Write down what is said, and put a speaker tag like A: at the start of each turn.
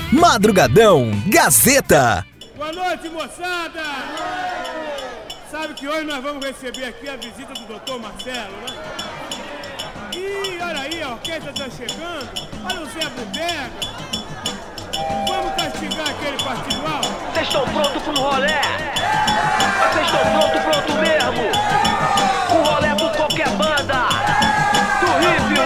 A: Madrugadão Gazeta.
B: Boa noite, moçada! Sabe que hoje nós vamos receber aqui a visita do Dr. Marcelo, né? Ih, olha aí, a orquestra tá chegando. Olha o Zé Bodega. Vamos castigar aquele partido alto?
C: Vocês estão prontos pro rolê?